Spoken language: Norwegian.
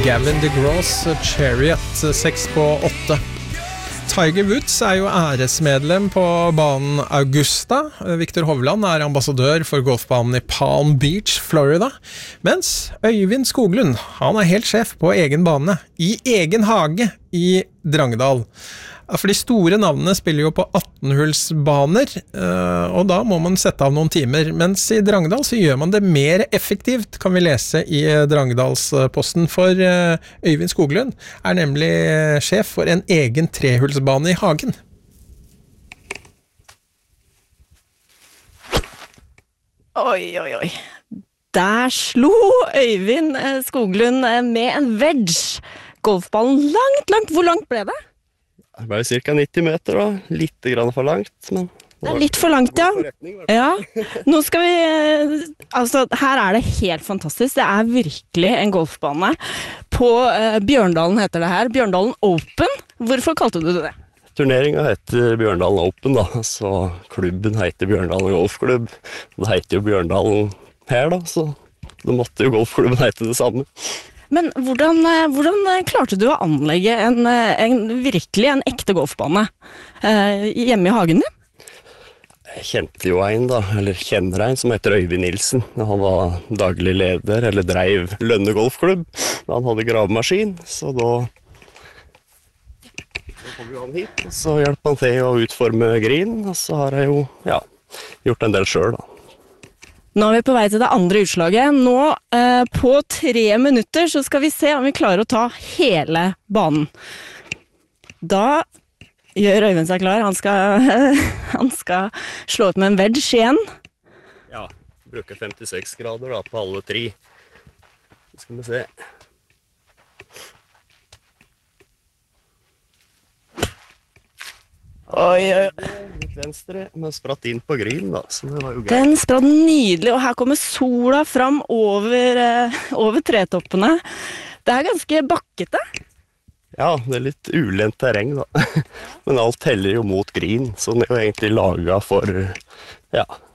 Gavin DeGrasse Chariot 6-8. Tiger Woods jo æresmedlem på banen Augusta. Victor Hovland ambassadør for golfbanen i Palm Beach, Florida. Mens Øyvind Skoglund, han helt sjef på egen bane, i egen hage i Drangedal. For de store navnene spiller jo på 18-hullsbaner, og da må man sette av noen timer. Mens i Drangedal så gjør man det mer effektivt, kan vi lese i Drangedalsposten. For Øyvind Skoglund nemlig sjef for en egen 3-hullsbane i hagen. Oi, oi, oi. Der slo Øyvind Skoglund med en wedge. Golfballen langt. Hvor langt ble det? Det ble cirka 90 meter da, litt grann for langt, men... Det litt for langt, ja. Ja, nå skal vi... Altså, her det helt fantastisk. Det virkelig en golfbane. På Bjørndalen heter det her. Bjørndalen Open. Hvorfor kalte du det? Turneringen heter Bjørndalen Open da, så klubben heter Bjørndalen Golfklubb. Det heter jo Bjørndalen her da, så det måtte jo golfklubben hete det samme. Men hvordan klarte du å anlegge virkelig en ekte golfbane hjemme i hagen din? Jeg kjente jo en da, eller kjenner en som heter Øyvind Nilsen. Han var daglig leder, eller dreiv Lønne Golfklubb. Han hadde gravemaskin, så da kom jo han hit. Så hjelper han til å utforme green, og så har jeg jo gjort en del selv da. Nå vi på vei til det andre utslaget. Nå, på 3 minutter, så skal vi se om vi klarer å ta hele banen. Da gjør Øyvind seg klar. Han skal slå ut med en wedge igjen. Ja, bruker 56 grader da, på alle 3. Så skal vi se. Oi. Litt venstre, men spratt inn på green da, så det var jo greit. Den spratt nydelig, og her kommer sola fram over tretoppene. Det ganske bakkete. Ja, det litt ulent terreng da. Men alt heller jo mot green, så den jo egentlig laget for